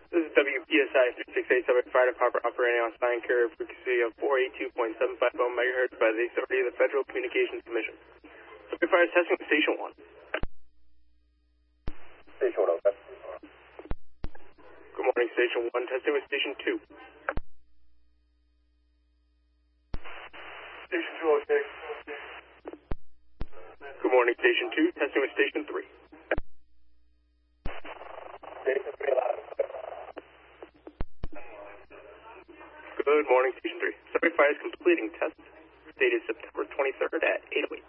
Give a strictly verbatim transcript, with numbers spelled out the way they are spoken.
This is W P S I three six eight seven Fire Department operating on sign carrier frequency of four eighty-two point seven five megahertz by the authority of the Federal Communications Commission. Subway Fire is testing with Station one. Station one, okay. Good morning, Station one. Testing with Station two. Station two, okay. Good morning, Station two. Testing with Station three. Station three, loud. Good morning, Station three. Subway Fire is completing test. Dated September twenty-third at eight oh eight.